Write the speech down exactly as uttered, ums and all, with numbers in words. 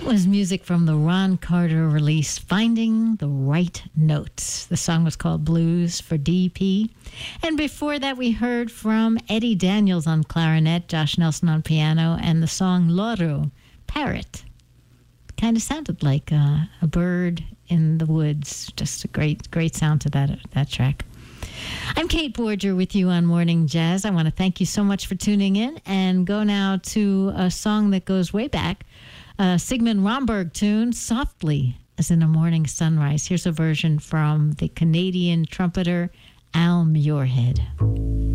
Was music from the Ron Carter release, Finding the Right Notes. The song was called Blues for D P. And before that, we heard from Eddie Daniels on clarinet, Josh Nelson on piano, and the song Loro, Parrot. Kind of sounded like uh, a bird in the woods. Just a great, great sound to that, that track. I'm Kate Borger with you on Morning Jazz. I want to thank you so much for tuning in and go now to a song that goes way back. A Sigmund Romberg tune, Softly as in a Morning Sunrise. Here's a version from the Canadian trumpeter Al Muirhead.